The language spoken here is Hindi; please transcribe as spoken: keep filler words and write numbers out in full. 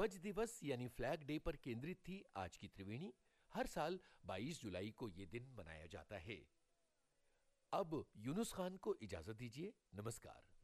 ध्वज दिवस यानी फ्लैग डे पर केंद्रित थी आज की त्रिवेणी। हर साल बाईस जुलाई को यह दिन मनाया जाता है। अब यूनुस खान को इजाजत दीजिए। नमस्कार।